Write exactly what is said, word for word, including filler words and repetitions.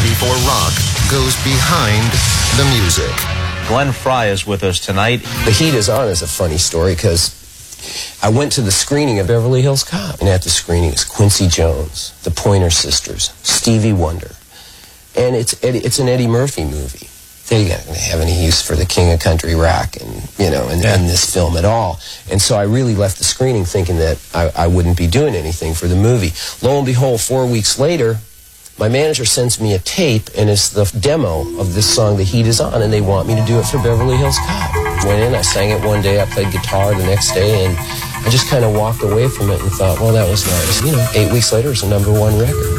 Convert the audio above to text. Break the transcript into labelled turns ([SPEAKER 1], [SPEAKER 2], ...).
[SPEAKER 1] ninety-four Rock goes behind the music.
[SPEAKER 2] Glenn Frey is with us tonight.
[SPEAKER 3] The Heat Is On is a funny story because I went to the screening of Beverly Hills Cop, and at the screening is Quincy Jones, the Pointer Sisters, Stevie Wonder, and it's it's an Eddie Murphy movie. They didn't have any use for the King of Country Rock, and you know, in, yeah. in this film at all. And so I really left the screening thinking that I, I wouldn't be doing anything for the movie. Lo and behold, four weeks later, my manager sends me a tape, and it's the demo of this song, The Heat Is On, and they want me to do it for Beverly Hills Cop. Went in, I sang it one day, I played guitar the next day, and I just kind of walked away from it and thought, well, that was nice. You know, eight weeks later, it's a number one record.